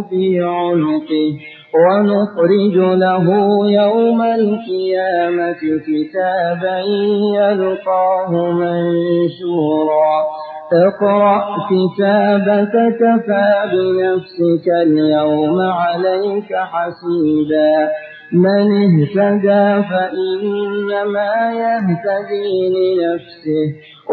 في عنقه ونخرج له يوم القيامة كتابا يلقاه منشورا اقرأ كتابك كفى بنفسك اليوم عليك حسيبا من اهتدى فإنما يهتدي لنفسه